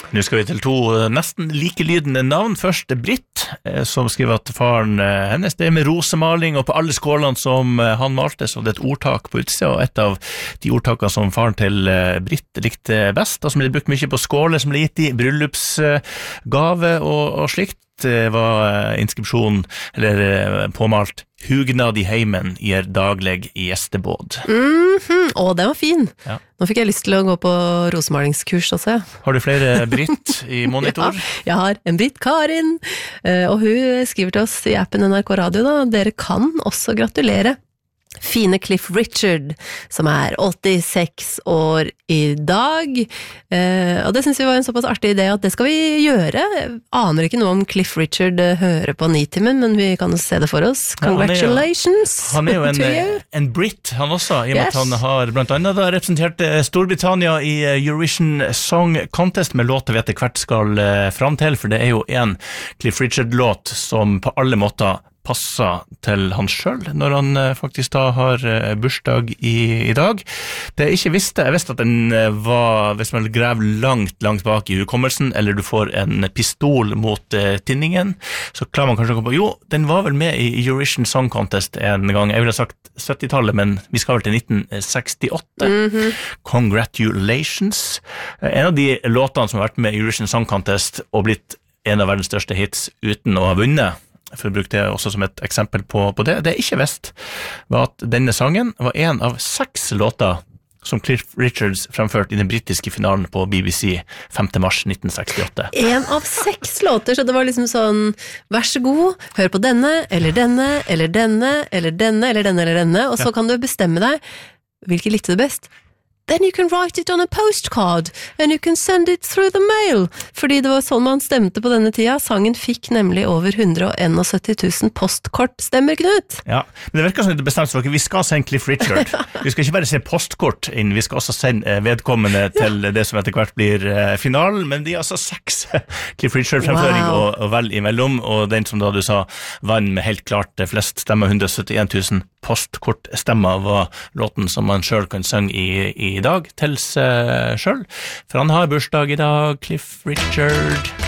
Nå skal vi til to nesten likelydende navn. Først Britt, som skriver at faren hennes, det med rosemaling, og på alle skålene som han malte, så det et ordtak på utsida, og et av de ordtakene som faren til Britt likte best, og som ble brukt mye på skåler som ble gitt i bryllupsgave og slikt, var inskripsjon, eller påmalt, hugnad i heimen gir daglig gjestebåd. Å, den var fin. Ja. Nå fikk jeg lyst til å gå på rosemalingskurs også. Har du flere Britt i monitor? Ja, jeg har en Britt Karin, og hun skriver til oss i appen NRK Radio da, dere kan også gratulere fine Cliff Richard, som 86 år i dag, og det synes vi var en såpass artig idé at det skal vi gjøre. Aner ikke noe om Cliff Richard hører på Nitimen, men vi kan jo se det for oss. Congratulations! Han jo en Brit, han også, i og med at han har blant annet da representert Storbritannia i Eurovision Song Contest med låter vi etter hvert skal fram til, for det jo en Cliff Richard-låt som på alle måter passer til han selv, når han faktisk da har bursdag i dag. Det jeg ikke visste, jeg visste at den var, hvis man graver langt bak i hukommelsen, eller du får en pistol mot tinningen, så klarer man kanskje å komme på, jo, den var vel med i Eurovision Song Contest en gang, jeg ville ha sagt 70-tallet, men vi skal vel til 1968. Congratulations. En av de låtene som har vært med i Eurovision Song Contest og blitt en av verdens største hits uten å ha vunnet, for å bruke det også som et eksempel på det. Det jeg ikke visste var at denne sangen var en av 6 låter som Cliff Richards fremførte i den britiske finalen på BBC 5. mars 1968. En av 6 låter, så det var liksom sånn, vær så god, hør på denne, eller denne, eller denne, eller denne, eller denne, eller denne, og så kan du bestemme deg, hvilke likte du best? Then you can write it on a postcard, and you can send it through the mail. Fordi det var sånn man stemte på denne tida. Sangen fikk nemlig over 171 000 postkort, stemmer Knut? Ja, men det virker som det bestemt for dere. Vi skal sende Cliff Richard. Vi skal ikke bare se postkort inn, vi skal også sende vedkommende til det som etter hvert blir finalen, men de altså 6 Cliff Richard-fremføring og vel imellom, og den som da du sa vann med helt klart flest stemmer, 171 000 postkortstemmer, var låten som man selv kan synge i dag til seg selv, for han har bursdag i dag, Cliff Richard.